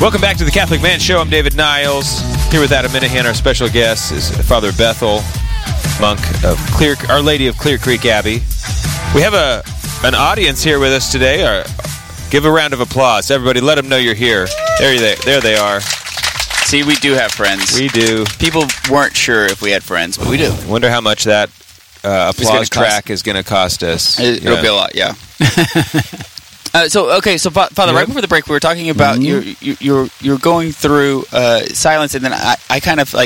Welcome back to the Catholic Man Show. I'm David Niles. Here with Adam Minahan. Our special guest is Father Bethel, monk of Our Lady of Clear Creek Abbey. We have an audience here with us today. Give a round of applause. Everybody, let them know you're here. There they are. See, we do have friends. We do. People weren't sure if we had friends, but we do. Wonder how much that applause track is going to cost us. It'll be a lot, yeah. So Father, right before the break, we were talking about you're going through silence, and then I kind of